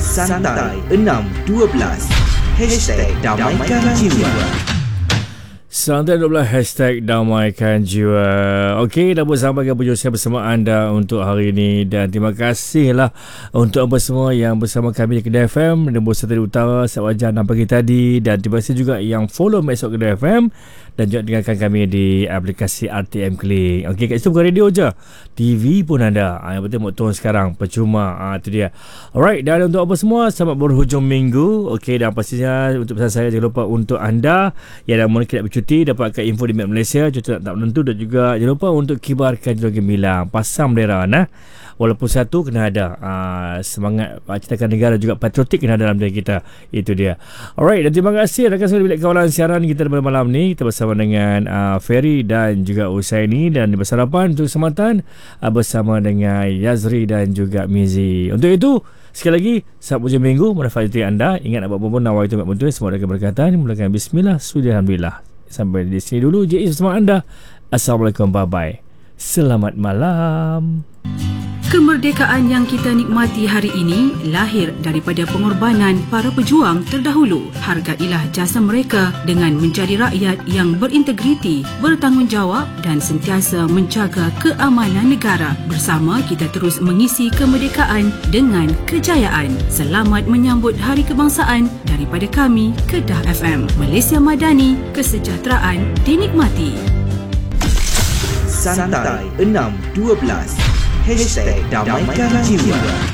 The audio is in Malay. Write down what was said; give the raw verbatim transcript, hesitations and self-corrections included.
Santai enam dua belas Hashtag Damaikan Jiwa. Santai dua belas Hashtag Damaikan Jiwa. Okey, dah bersama dengan Pujuk saya bersama anda untuk hari ini. Dan terima kasihlah untuk anda semua yang bersama kami di Kedah F M Nombor satu di Utara setiap wajar enam pagi tadi. Dan terima kasih juga yang follow Mesok Kedah F M dan juga dengarkan kami di aplikasi R T M Klik. Okey, kat situ bukan radio je, T V pun ada. ha, Yang penting mau turun sekarang, percuma. ha, Itu dia. Alright, dan untuk apa semua, selamat berhujung minggu. Okey, dan pastinya untuk pesan saya, jangan lupa untuk anda yang dah mula tidak bercuti, dapatkan info di Map Malaysia, cuti tak menentu. Dan juga jangan lupa untuk kibarkan juga gemilang, pasang bendera. Nah, walaupun satu kena ada. uh, Semangat uh, ciptakan negara juga patriotik kena ada dalam diri kita. Itu dia. Alright, dan terima kasih rakan sekali bilik kawalan siaran kita pada malam ni. Kita bersama dengan uh, Ferry dan juga Usaini. Dan bersama harapan untuk kesempatan uh, bersama dengan Yazri dan juga Mizi. Untuk itu, sekali lagi, selamat hujung minggu. Manfaat itu anda. Ingat nak buat pun nawai itu betul. Semua ada keberkatan. Mulakan bismillah. Sudah alhamdulillah. Sampai di sini dulu. J I bersama anda. Assalamualaikum. Bye-bye. Selamat malam. Kemerdekaan yang kita nikmati hari ini lahir daripada pengorbanan para pejuang terdahulu. Hargailah jasa mereka dengan menjadi rakyat yang berintegriti, bertanggungjawab dan sentiasa menjaga keamanan negara. Bersama kita terus mengisi kemerdekaan dengan kejayaan. Selamat menyambut Hari Kebangsaan daripada kami, Kedah F M. Malaysia Madani, kesejahteraan dinikmati. Santai enam dua belas Hashtag Damaikan Jiwa.